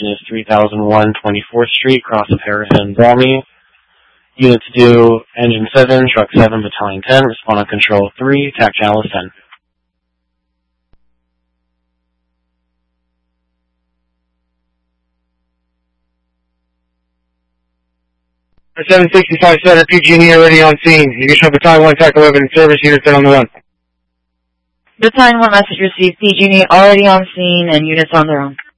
location is 3001 24th Street, cross of Harrison, Balmy. Units do Engine 7, Truck 7, Battalion 10, respond on Control 3, TAC Channel 10. 765 Center, PG&E already on scene. You can show Battalion 1, TAC 11, service units on the run. Battalion 1 message received. PG&E already on scene and units on their own.